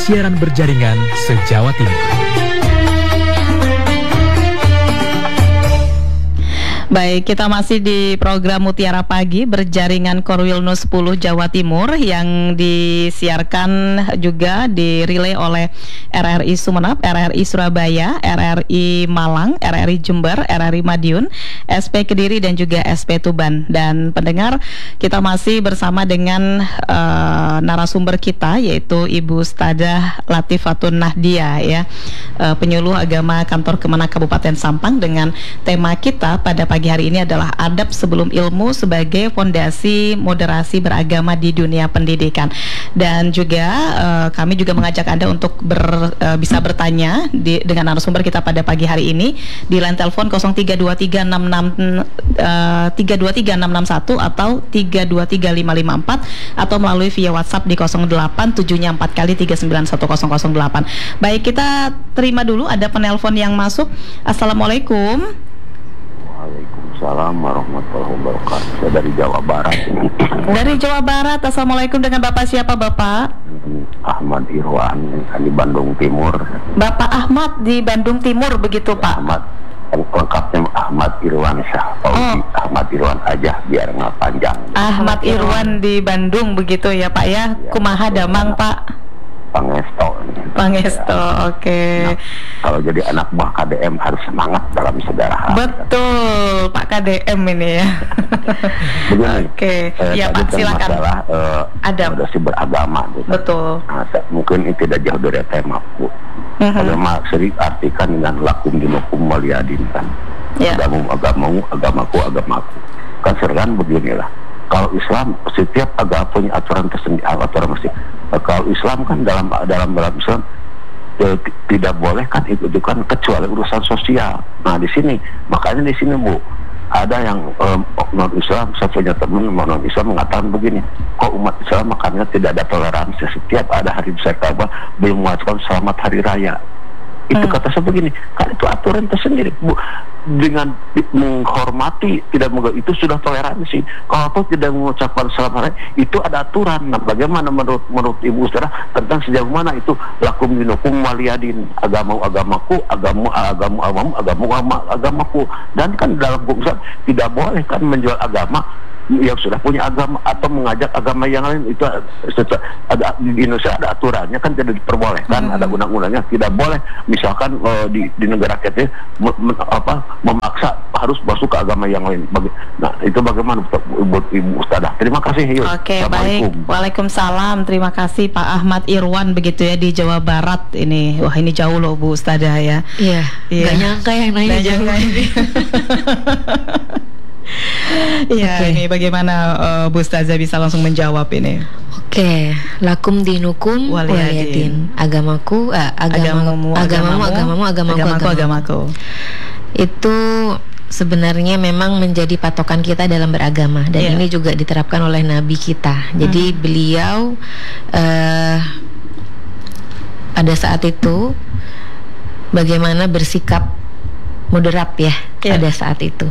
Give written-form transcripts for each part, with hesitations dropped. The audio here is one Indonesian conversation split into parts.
siaran berjaringan se-Jawa Timur. Baik, kita masih di program Mutiara Pagi berjaringan Korwilno 10 Jawa Timur yang disiarkan juga dirilai oleh RRI Sumeneb, RRI Surabaya, RRI Malang, RRI Jember, RRI Madiun, SP Kediri dan juga SP Tuban. Dan pendengar, kita masih bersama dengan narasumber kita yaitu Ibu Ustadzah Latifatun Nahdia ya, penyuluh agama kantor Kemenak Kabupaten Sampang, dengan tema kita pada pagi hari ini adalah adab sebelum ilmu sebagai fondasi moderasi beragama di dunia pendidikan. Dan juga kami juga mengajak Anda untuk bisa bertanya dengan narasumber kita pada pagi hari ini di line telepon 03236661 atau 323554 atau melalui via WhatsApp di 0874 kali 391008. Baik, kita terima dulu ada penelpon yang masuk. Assalamualaikum. Waalaikumsalam warahmatullahi wabarakatuh. Saya dari Jawa Barat. Dari Jawa Barat. Assalamualaikum, dengan Bapak siapa Bapak? Ahmad Irwan di Bandung Timur. Bapak Ahmad di Bandung Timur begitu Pak? Ahmad, lengkapnya Ahmad Irwan Syah. Ahmad Irwan aja biar nggak panjang. Ahmad Irwan di Bandung begitu ya Pak ya? Kumaha damang Pak? Pangesto. Oke. Nah, kalau jadi anak buah KDM harus semangat dalam segala hal. Betul, Pak KDM ini ya. Begini. Oke. Ya Pak, silakan. Masalah fondasi beragama. Gitu. Betul. Nah, mungkin itu tidak jauh dari tema Bu. Kalau sering artikan dengan lakum dinukum waliyadin kan. Yeah. Agamamu, agamaku. Kan sering beginilah. Kalau Islam, setiap agama punya aturan tersendiri, aturan masing. Kalau Islam kan dalam Islam tidak boleh kan itu kan kecuali urusan sosial. Nah di sini makanya di sini Bu ada yang non Islam, saya punya teman non Islam mengatakan begini, kok umat Islam makanya tidak ada toleransi, setiap ada hari besar Ka'bah belum mengucapkan selamat hari raya. Itu kata saya begini, kan itu aturan tersendiri Bu. Dengan menghormati itu sudah toleransi. Kalau tidak mengucapkan selamat hari itu ada aturan. Nah, bagaimana menurut Ibu Ustadzah tentang sejauh mana itu lakum dinukum waliyadin, agamaku, agamaku. Dan kan dalam hukum Islam tidak boleh kan menjual agama yang sudah punya agama atau mengajak agama yang lain. Itu ada di Indonesia ada aturannya kan, tidak diperbolehkan. Ada undang-undangnya, tidak boleh misalkan di negara kita memaksa harus masuk ke agama yang lain. Nah itu bagaimana Ibu Ustadzah? Terima kasih. Oke, baik. Waalaikumsalam. Terima kasih Pak Ahmad Irwan begitu ya di Jawa Barat ini. Wah ini jauh loh Bu Ustadzah ya. Iya. Gak nyangka yang nanya jauh. Iya, ini bagaimana Bu Ustadzah bisa langsung menjawab ini? Oke, lakum dinukum waliyadin. Agamaku, agamamu. Itu sebenarnya memang menjadi patokan kita dalam beragama, dan ini juga diterapkan oleh Nabi kita. Jadi beliau pada saat itu bagaimana bersikap moderat ya pada saat itu.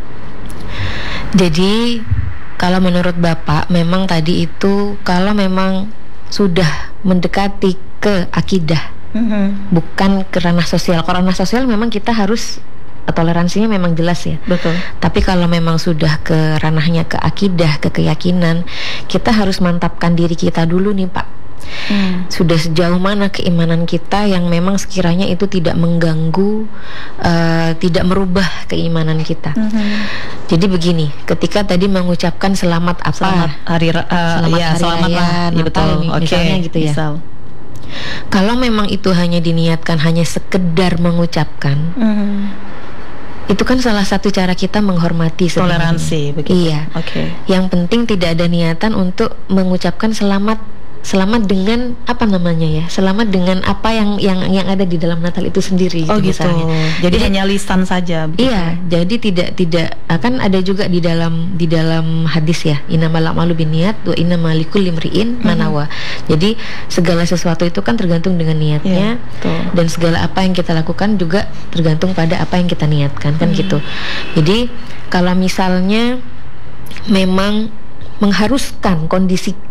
Jadi kalau menurut Bapak memang tadi itu kalau memang sudah mendekati ke akidah, bukan ke ranah sosial. Kalau ranah sosial memang kita harus toleransinya memang jelas ya. Betul. Tapi kalau memang sudah ke ranahnya ke akidah, ke keyakinan, kita harus mantapkan diri kita dulu nih Pak. Sudah sejauh mana keimanan kita yang memang sekiranya itu tidak mengganggu, tidak merubah keimanan kita. Jadi begini, ketika tadi mengucapkan selamat apa? Selamat hari raya, Natal, misalnya gitu ya. Kalau memang itu hanya diniatkan hanya sekedar mengucapkan, itu kan salah satu cara kita menghormati toleransi begitu. Iya. Yang penting tidak ada niatan untuk mengucapkan selamat dengan apa namanya ya, selamat dengan apa yang ada di dalam Natal itu sendiri. Oh gitu. Jadi hanya lisan saja. Begitu. Iya. Jadi tidak akan ada juga di dalam hadis ya, innamal a'malu binniyat wa innamal likulli imri'in ma nawa. Jadi segala sesuatu itu kan tergantung dengan niatnya, dan segala apa yang kita lakukan juga tergantung pada apa yang kita niatkan kan gitu. Jadi kalau misalnya memang mengharuskan kondisi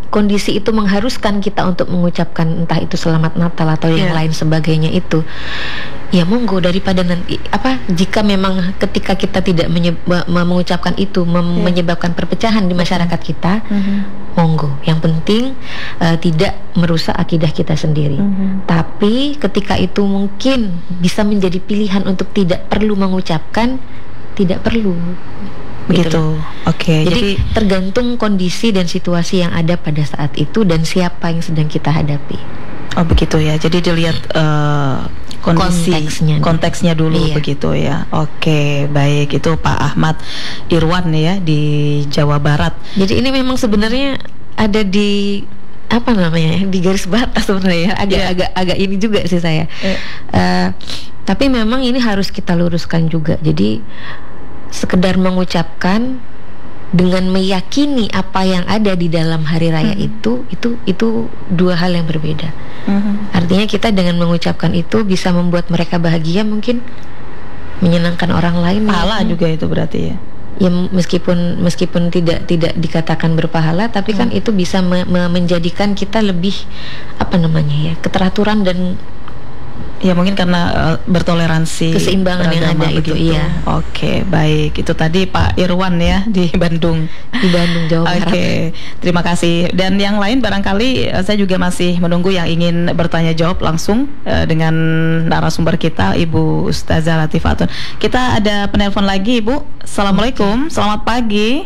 kondisi itu mengharuskan kita untuk mengucapkan entah itu selamat Natal atau yang lain sebagainya itu, ya monggo, daripada nanti jika memang ketika kita tidak mengucapkan itu menyebabkan perpecahan di masyarakat kita, monggo. Yang penting tidak merusak akidah kita sendiri. Tapi ketika itu mungkin bisa menjadi pilihan untuk tidak perlu mengucapkan, tidak perlu. Begitu. Oke. Jadi tergantung kondisi dan situasi yang ada pada saat itu dan siapa yang sedang kita hadapi. Oh begitu ya. Jadi dilihat kondisi konteksnya dulu, begitu ya. Oke, baik. Itu Pak Ahmad Irwan ya di Jawa Barat. Jadi ini memang sebenarnya ada di di garis batas sebenarnya. Agak ini juga sih saya. Tapi memang ini harus kita luruskan juga. Jadi sekedar mengucapkan dengan meyakini apa yang ada di dalam hari raya itu dua hal yang berbeda. Artinya kita dengan mengucapkan itu bisa membuat mereka bahagia, mungkin menyenangkan orang lain. Pahala juga itu berarti ya. Ya meskipun tidak dikatakan berpahala, tapi kan itu bisa menjadikan kita lebih keteraturan dan ya mungkin karena bertoleransi, keseimbangan yang ada begitu. Itu Oke, baik. Itu tadi Pak Irwan ya di Bandung, Jawa Barat. Oke, terima kasih. Dan yang lain barangkali saya juga masih menunggu yang ingin bertanya jawab langsung dengan narasumber kita, Ibu Ustazah Latifatun. Kita ada penelpon lagi, Ibu. Assalamualaikum, selamat pagi.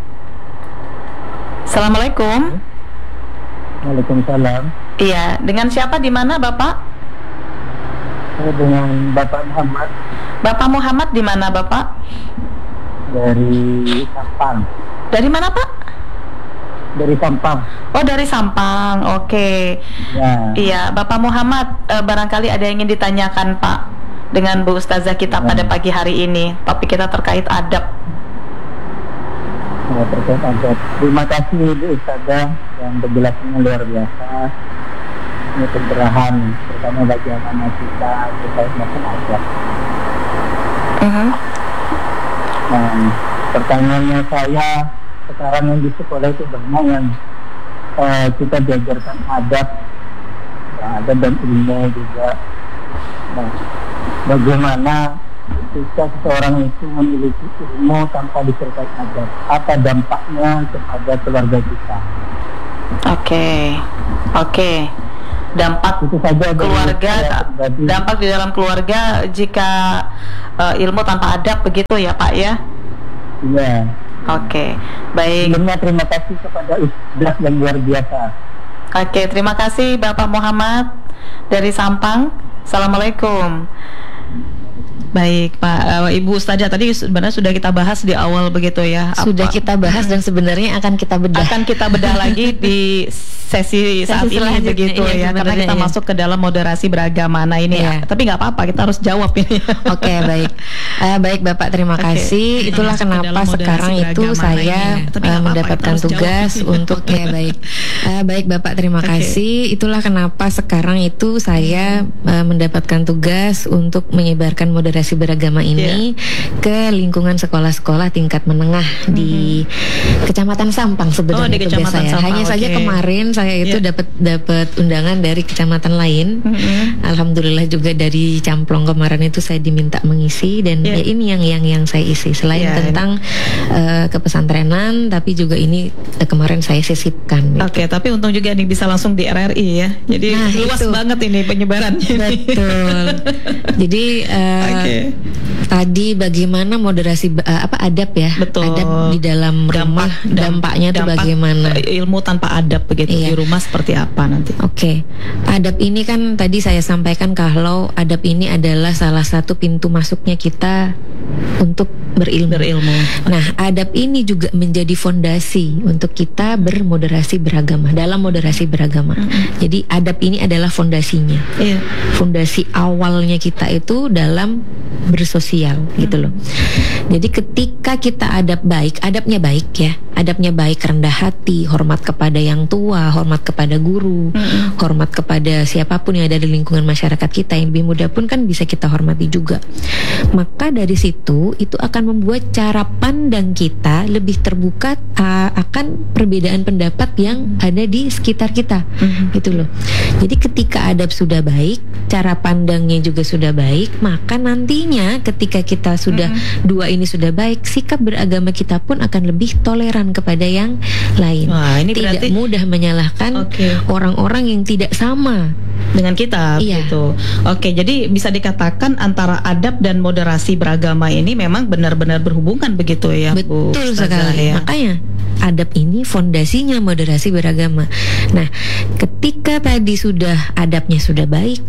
Assalamualaikum. Waalaikumsalam. Iya, dengan siapa, di mana Bapak? Dengan Bapak Muhammad. Bapak Muhammad di mana Bapak? Dari Sampang. Dari mana Pak? Dari Sampang. Oh, dari Sampang. Oke. Ya. Iya, Bapak Muhammad, barangkali ada yang ingin ditanyakan Pak dengan Bu Ustazah kita pada pagi hari ini. Topik kita terkait adab. Terkait adab. Terima kasih Bu Ustazah yang penjelasannya luar biasa. Ini pencerahan terutama bagaimana kita terkait masalah adab. Nah, pertanyaannya saya, sekarang yang di sekolah itu banyak yang kita diajarkan adab dan ilmu juga. Nah, bagaimana ketika seseorang itu memiliki ilmu tanpa disertai adab, apa dampaknya kepada keluarga kita? Oke. Dampak keluarga, dampak di dalam keluarga jika ilmu tanpa adab, begitu ya Pak ya? Iya. Oke, baik. Sebelumnya terima kasih kepada Ustaz yang luar biasa. Oke, terima kasih Bapak Muhammad dari Sampang. Assalamualaikum. Baik Pak, Ibu Ustazah, tadi sebenarnya sudah kita bahas di awal begitu ya. Sudah kita bahas dan sebenarnya akan kita bedah lagi di sesi saat ini begitu ya, karena kita masuk ke dalam moderasi beragama. Nah ini tapi nggak apa-apa, kita harus jawab ini. Oke, baik. Baik Bapak, terima kasih. Itulah kenapa sekarang itu saya mendapatkan tugas untuk baik Bapak, terima kasih. Itulah kenapa sekarang itu saya mendapatkan tugas untuk menyebarkan moderasi beragama ini ke lingkungan sekolah-sekolah tingkat menengah di Kecamatan Sampang sebenarnya tugas saya. Hanya saja kemarin saya itu dapat undangan dari kecamatan lain. Alhamdulillah juga dari Camplong kemarin itu saya diminta mengisi dan ya ini yang saya isi selain tentang kepesantrenan, tapi juga ini kemarin saya sisipkan. Oke, tapi untung juga nih bisa langsung di RRI ya. Jadi luas banget ini penyebarannya. Betul. Jadi tadi bagaimana moderasi adab ya? Betul. Adab di dalam rumah, dampaknya itu bagaimana? Ilmu tanpa adab begitu di rumah seperti apa nanti? Oke. Adab ini kan tadi saya sampaikan kalau adab ini adalah salah satu pintu masuknya kita untuk berilmu. Nah, adab ini juga menjadi fondasi untuk kita bermoderasi beragama, dalam moderasi beragama. Jadi adab ini adalah fondasinya. Fondasi awalnya kita itu dalam bersosial gitu loh. Jadi ketika kita adabnya baik, rendah hati, hormat kepada yang tua, hormat kepada guru, hormat kepada siapapun yang ada di lingkungan masyarakat kita, yang lebih muda pun kan bisa kita hormati juga. Maka dari situ itu akan membuat cara pandang kita lebih terbuka akan perbedaan pendapat yang ada di sekitar kita, gitu loh. Jadi ketika adab sudah baik, cara pandangnya juga sudah baik, maka nantinya ketika kita sudah dua ini sudah baik, sikap beragama kita pun akan lebih toleran kepada yang lain. Wah, ini tidak berarti mudah menyalahkan orang-orang yang tidak sama dengan kita, gitu. Oke, jadi bisa dikatakan antara adab dan moderasi beragama ini memang benar-benar berhubungan begitu ya, Bu Betul Ustazah, sekali. ya. Makanya adab ini fondasinya moderasi beragama. Nah, ketika tadi sudah adabnya sudah baik,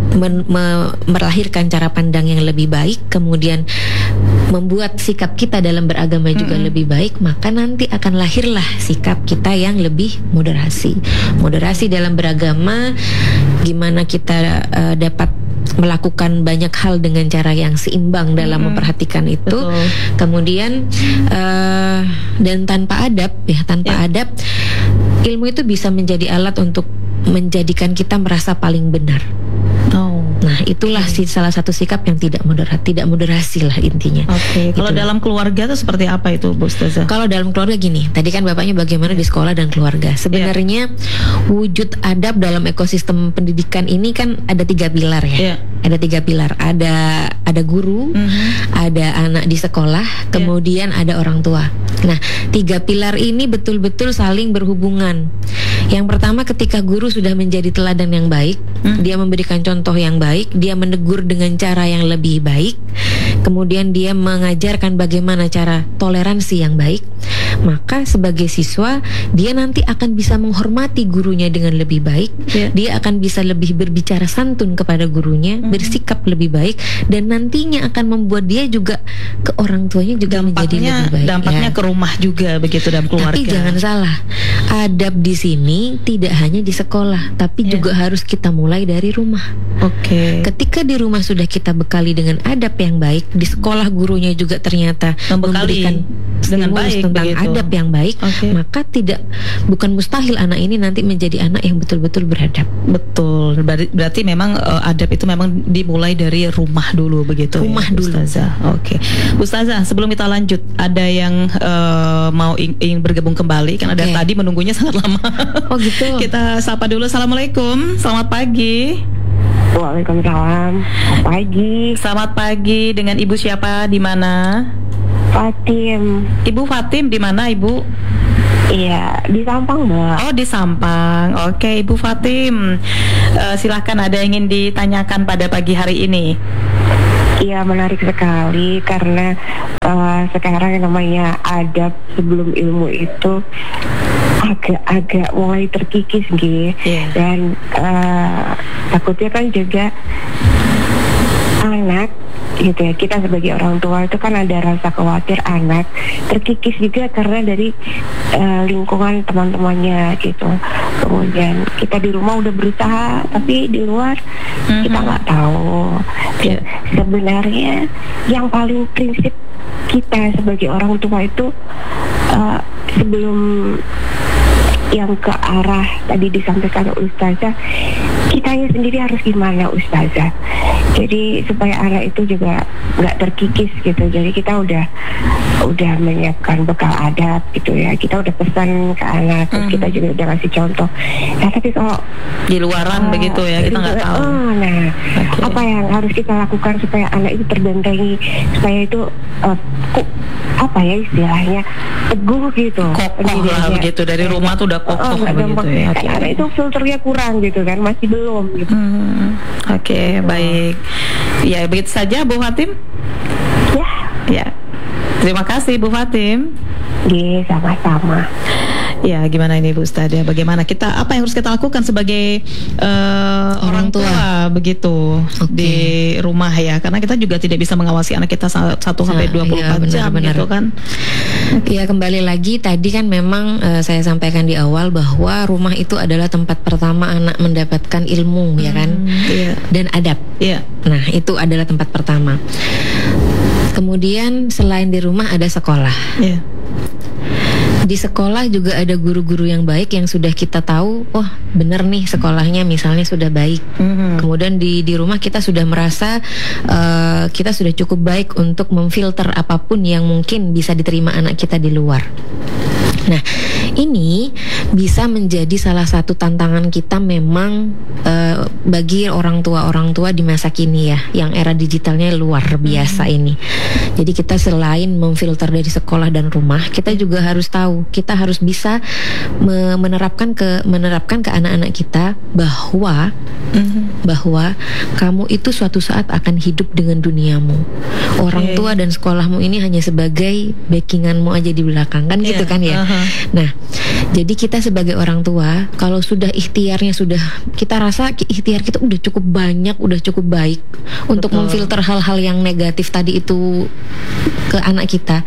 melahirkan cara pandang yang lebih baik, kemudian membuat sikap kita dalam beragama juga lebih baik, maka nanti akan lahirlah sikap kita yang lebih moderasi. Moderasi dalam beragama, gimana kita dapat melakukan banyak hal dengan cara yang seimbang dalam memperhatikan itu. Betul. Kemudian dan tanpa adab, adab, ilmu itu bisa menjadi alat untuk menjadikan kita merasa paling benar. Nah, itulah salah satu sikap yang tidak moderasi lah intinya. Kalau dalam keluarga itu seperti apa itu, Bu Ustazah? Kalau dalam keluarga gini, tadi kan bapaknya bagaimana di sekolah dan keluarga. Sebenarnya wujud adab dalam ekosistem pendidikan ini kan ada 3 pilar ya. Ada 3 pilar. Ada guru, ada anak di sekolah, kemudian ada orang tua. Nah, 3 pilar ini betul-betul saling berhubungan. Yang pertama, ketika guru sudah menjadi teladan yang baik, dia memberikan contoh yang baik, dia menegur dengan cara yang lebih baik, kemudian dia mengajarkan bagaimana cara toleransi yang baik, maka sebagai siswa dia nanti akan bisa menghormati gurunya dengan lebih baik. Dia akan bisa lebih berbicara santun kepada gurunya, bersikap lebih baik, dan nantinya akan membuat dia juga ke orang tuanya juga menjadi lebih baik. Dampaknya ke rumah juga begitu, dalam keluarga. Tapi jangan salah, adab di sini tidak hanya di sekolah, tapi juga harus kita mulai dari rumah. Ketika di rumah sudah kita bekali dengan adab yang baik, di sekolah gurunya juga ternyata memberikan dengan baik tentang adab yang baik, maka bukan mustahil anak ini nanti menjadi anak yang betul-betul beradab. Betul. Berarti memang adab itu memang dimulai dari rumah dulu begitu. Rumah dulu. Ustazah. Ustazah, sebelum kita lanjut, ada yang mau ingin bergabung kembali, kan ada tadi menunggunya sangat lama. Gitu. Kita sapa dulu. Assalamualaikum. Selamat pagi. Waalaikumsalam. Pagi. Selamat pagi. Dengan Ibu siapa? Di mana? Fatim. Ibu Fatim di mana, Ibu? Iya, di Sampang, Mbak. Oh, di Sampang. Oke, Ibu Fatim. Silahkan, ada yang ingin ditanyakan pada pagi hari ini. Iya, menarik sekali karena sekarang yang namanya adab sebelum ilmu itu agak mulai terkikis gitu. Dan takutnya kan juga anak gitu ya, kita sebagai orang tua itu kan ada rasa khawatir anak terkikis juga karena dari lingkungan teman-temannya gitu. Kemudian kita di rumah udah berusaha, tapi di luar kita nggak tahu. Sebenarnya yang paling prinsip kita sebagai orang tua itu sebelum yang ke arah tadi disampaikan Ustazah, kitanya sendiri harus gimana Ustazah, jadi supaya anak itu juga nggak terkikis gitu. Jadi kita udah menyiapkan bekal adab gitu ya, kita udah pesan ke anak, terus kita juga udah kasih contoh. Nah, tapi kalau di luaran begitu ya, kita nggak tahu. Apa yang harus kita lakukan supaya anak itu terbentengi, supaya itu apa ya istilahnya, teguh gitu, kokoh lah begitu, dari rumah tuh udah kokoh begitu ya. Karena itu filternya kurang gitu kan, masih belum gitu. Baik. Ya, begitu saja Bu Fatim. Ya. Terima kasih Bu Fatim. Sama-sama. Ya, gimana ini Bu Ustadzah? Bagaimana apa yang harus kita lakukan sebagai orang tua begitu di rumah ya? Karena kita juga tidak bisa mengawasi anak kita 1 sampai 24 jam gitu kan. Ya, kembali lagi tadi kan memang saya sampaikan di awal bahwa rumah itu adalah tempat pertama anak mendapatkan ilmu ya kan, dan adab. Nah, itu adalah tempat pertama. Kemudian selain di rumah ada sekolah. Di sekolah juga ada guru-guru yang baik yang sudah kita tahu, oh benar nih sekolahnya misalnya sudah baik. Kemudian di rumah kita sudah merasa kita sudah cukup baik untuk memfilter apapun yang mungkin bisa diterima anak kita di luar. Nah, ini bisa menjadi salah satu tantangan kita memang bagi orang tua di masa kini ya, yang era digitalnya luar biasa ini. Jadi kita selain memfilter dari sekolah dan rumah, kita juga harus tahu, kita harus bisa menerapkan ke anak-anak kita bahwa kamu itu suatu saat akan hidup dengan duniamu. Orang tua dan sekolahmu ini hanya sebagai backinganmu aja di belakang kan gitu kan ya. Nah, jadi kita sebagai orang tua, kalau sudah ikhtiarnya kita rasa ikhtiar kita udah cukup banyak, udah cukup baik untuk memfilter hal-hal yang negatif tadi itu ke anak kita.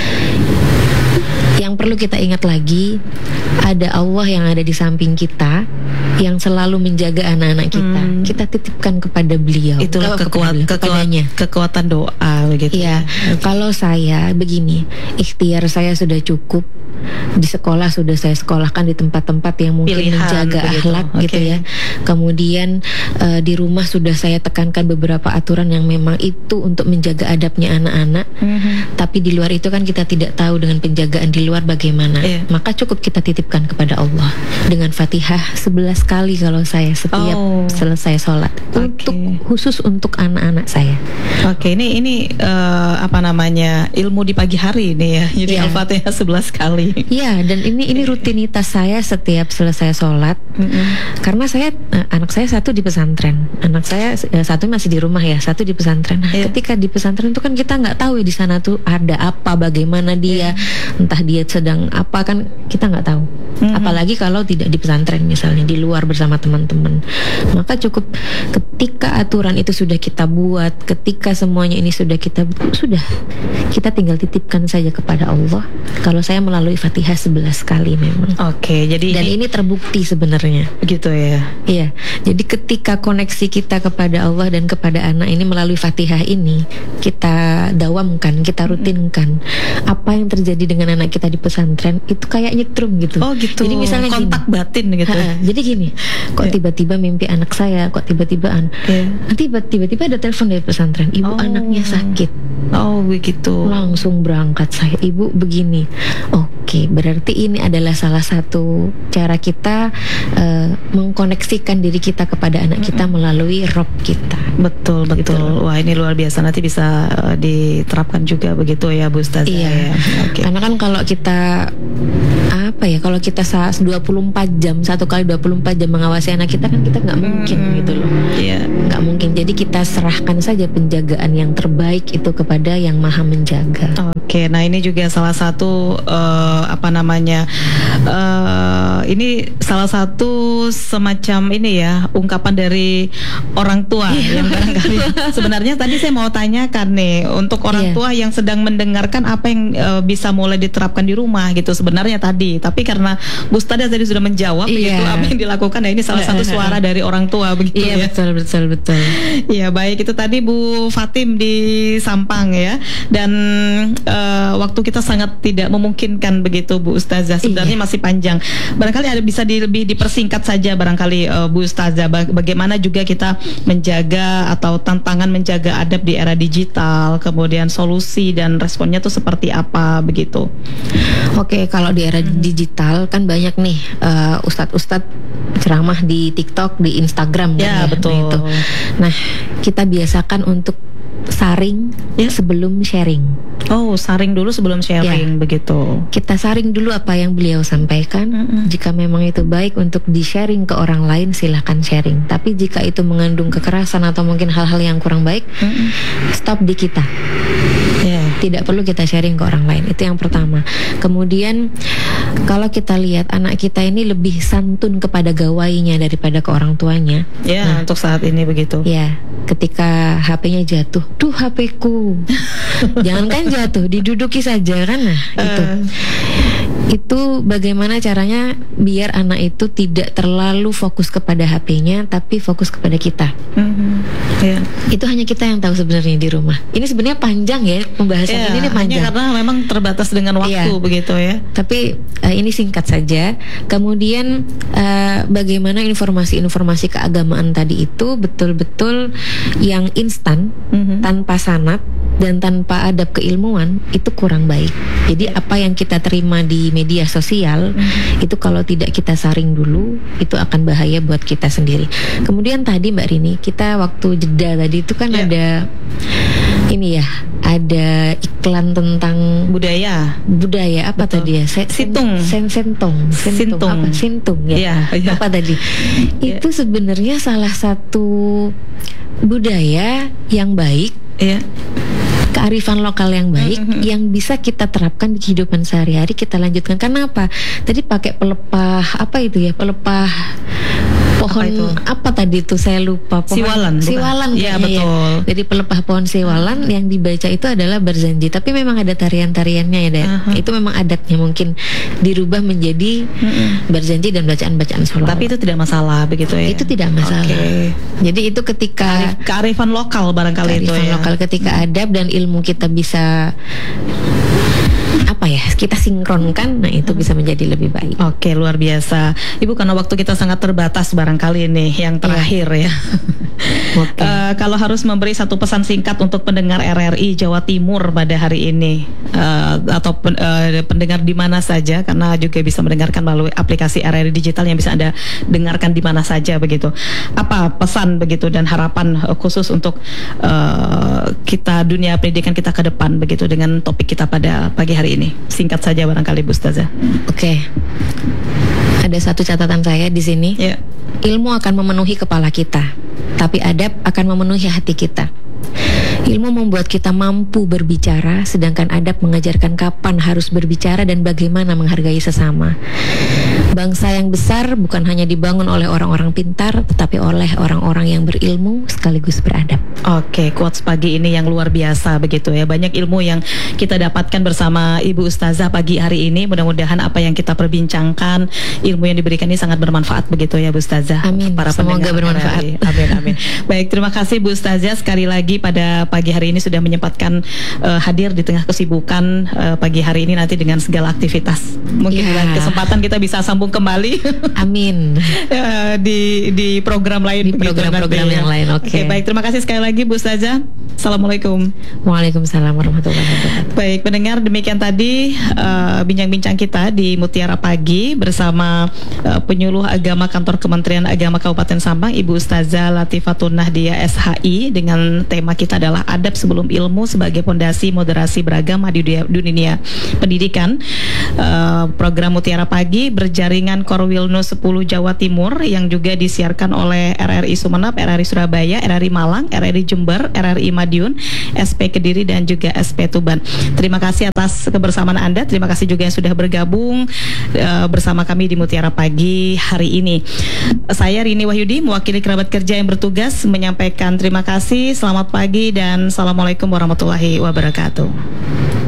Yang perlu kita ingat lagi, ada Allah yang ada di samping kita, yang selalu menjaga anak-anak kita. Kita titipkan kepada beliau. Itulah kekuatan doa begitu. Iya. Kalau saya begini, ikhtiar saya sudah cukup. Di sekolah sudah saya sekolahkan di tempat-tempat yang mungkin menjaga akhlak gitu ya. Kemudian di rumah sudah saya tekankan beberapa aturan yang memang itu untuk menjaga adabnya anak-anak. Tapi di luar itu kan kita tidak tahu dengan penjagaan di luar bagaimana. Maka cukup kita titipkan kepada Allah dengan Fatihah 11 kali kalau saya setiap selesai sholat. Khusus untuk anak-anak saya. Ini apa namanya, ilmu di pagi hari ini ya. Jadi Al-Fatihah 11 kali. Iya, dan ini rutinitas saya setiap selesai sholat. Karena anak saya satu di pesantren, anak saya satu masih di rumah ya, satu di pesantren. Nah, ketika di pesantren itu kan kita nggak tahu di sana tuh ada apa, bagaimana dia, entah dia sedang apa, kan kita nggak tahu. Apalagi kalau tidak di pesantren, misalnya di luar bersama teman-teman. Maka cukup ketika aturan itu sudah kita buat, ketika semuanya ini sudah kita tinggal titipkan saja kepada Allah. Kalau saya melalui Fatihah 11 kali memang. Jadi ini terbukti sebenarnya. Gitu ya. Iya. Jadi ketika koneksi kita kepada Allah dan kepada anak ini melalui Fatihah ini, kita dawamkan, kita rutinkan. Apa yang terjadi dengan anak kita di pesantren itu kayak nyetrum gitu. Gitu. Jadi misalnya kontak batin gitu. Jadi gini, kok tiba-tiba mimpi anak saya, kok tiba-tiba tiba-tiba ada telepon dari pesantren, ibu anaknya sakit. Begitu. Langsung berangkat saya, ibu begini. Berarti ini adalah salah satu cara kita mengkoneksikan diri kita kepada anak kita melalui Rob kita. Betul. Wah, ini luar biasa. Nanti bisa diterapkan juga begitu ya Bu Ustazah. Iya. Karena kan kalau kita kalau kita 24 jam, satu kali 24 jam mengawasi anak kita, kan kita nggak mungkin gitu loh. Nggak mungkin. Jadi kita serahkan saja penjagaan yang terbaik itu kepada yang Maha Menjaga. Nah ini juga salah satu ini salah satu semacam ini ya, ungkapan dari orang tua yang barangkali sebenarnya tadi saya mau tanyakan nih, untuk orang tua yang sedang mendengarkan apa yang bisa mulai diterapkan di rumah gitu sebenarnya tadi, tapi karena Bu Ustadzah tadi sudah menjawab begitu apa yang dilakukan, ini salah satu suara dari orang tua begitu ya. Betul. Iya, baik, itu tadi Bu Fatim di Sampang ya. Dan waktu kita sangat tidak memungkinkan begitu Bu Ustazah. Sebenarnya masih panjang. Barangkali bisa lebih dipersingkat saja barangkali Bu Ustazah, bagaimana juga kita menjaga atau tantangan menjaga adab di era digital, kemudian solusi dan responnya tuh seperti apa begitu. Kalau di era digital kan banyak nih ustadz-ustadz ceramah di TikTok, di Instagram ya, betul. Nah, kita biasakan untuk saring sebelum sharing. Saring dulu sebelum sharing begitu. Kita saring dulu apa yang beliau sampaikan. Jika memang itu baik untuk di-sharing ke orang lain, silahkan sharing. Tapi jika itu mengandung kekerasan atau mungkin hal-hal yang kurang baik, stop di kita. Tidak perlu kita sharing ke orang lain. Itu yang pertama. Kemudian kalau kita lihat anak kita ini lebih santun kepada gawainya daripada ke orang tuanya. Ya, untuk saat ini begitu. Ya, ketika HP-nya jatuh, "Duh, HP-ku." Jangankan jatuh, diduduki saja kan. Nah, itu bagaimana caranya biar anak itu tidak terlalu fokus kepada HP-nya tapi fokus kepada kita. Ya. Itu hanya kita yang tahu sebenarnya di rumah. Ini sebenarnya panjang ya pembahasan ini panjang. Hanya karena memang terbatas dengan waktu begitu ya. Tapi ini singkat saja. Kemudian bagaimana informasi-informasi keagamaan tadi itu betul-betul yang instan, tanpa sanad dan tanpa adab keilmuan, itu kurang baik. Jadi apa yang kita terima di media sosial itu kalau tidak kita saring dulu, itu akan bahaya buat kita sendiri. Kemudian tadi Mbak Rini, kita waktu jeda tadi itu kan ada ini ya, ada iklan tentang budaya apa tadi ya? Sintung ya. Apa tadi? Itu sebenarnya salah satu budaya yang baik, kearifan lokal yang baik yang bisa kita terapkan di kehidupan sehari-hari, kita lanjutkan. Karena apa? Tadi pakai pelepah pelepah pohon apa tadi itu saya lupa. Siwalan ya, betul. Jadi pelepah pohon siwalan yang dibaca itu adalah berzanji. Tapi memang ada tarian-tariannya ya, itu memang adatnya mungkin dirubah menjadi berzanji dan bacaan-bacaan sholawat. Tapi itu tidak masalah begitu ya. Itu tidak masalah. Jadi itu ketika kearifan lokal barangkali itu ya. Lokal ketika adab dan ilmu kita bisa kita sinkronkan, nah itu bisa menjadi lebih baik. Oke, luar biasa Ibu, karena waktu kita sangat terbatas barangkali ini yang terakhir ya. Kalau harus memberi satu pesan singkat untuk pendengar RRI Jawa Timur pada hari ini, atau pendengar di mana saja, karena juga bisa mendengarkan melalui aplikasi RRI Digital yang bisa Anda dengarkan di mana saja begitu. Apa pesan begitu dan harapan khusus untuk kita, dunia pendidikan kita ke depan begitu dengan topik kita pada pagi hari ini? Singkat saja barangkali Bu Ustazah. Oke. Ada satu catatan saya di sini. Ilmu akan memenuhi kepala kita, tapi adab akan memenuhi hati kita. Ilmu membuat kita mampu berbicara, sedangkan adab mengajarkan kapan harus berbicara dan bagaimana menghargai sesama. Bangsa yang besar bukan hanya dibangun oleh orang-orang pintar, tetapi oleh orang-orang yang berilmu sekaligus beradab. Oke, quotes pagi ini yang luar biasa begitu ya. Banyak ilmu yang kita dapatkan bersama Ibu Ustazah pagi hari ini. Mudah-mudahan apa yang kita perbincangkan, ilmu yang diberikan ini sangat bermanfaat begitu ya Bu Ustazah. Amin. Para semoga bermanfaat. Amin. Baik, terima kasih Bu Ustazah sekali lagi pada pagi hari ini sudah menyempatkan hadir di tengah kesibukan pagi hari ini nanti dengan segala aktivitas. Mungkin dengan kesempatan kita bisa sambung kembali. Amin. di program lain, di program-program yang lain. Oke, baik, terima kasih sekali lagi Bu Ustazah. Assalamualaikum. Waalaikumsalam warahmatullahi wabarakatuh. Baik, pendengar, demikian tadi bincang-bincang kita di Mutiara Pagi bersama penyuluh agama kantor Kementerian Agama Kabupaten Sampang, Ibu Ustazah Latifatul Nahdia SHI, dengan tema kita adalah adab sebelum ilmu sebagai pondasi moderasi beragama di dunia pendidikan. Program Mutiara Pagi berjaringan Korwilno 10 Jawa Timur yang juga disiarkan oleh RRI Sumeneb, RRI Surabaya, RRI Malang, RRI Jember, RRI Madiun, SP Kediri dan juga SP Tuban. Terima kasih atas kebersamaan Anda. Terima kasih juga yang sudah bergabung bersama kami di Mutiara Pagi hari ini. Saya Rini Wahyudi mewakili kerabat kerja yang bertugas menyampaikan terima kasih, selamat pagi dan assalamualaikum warahmatullahi wabarakatuh.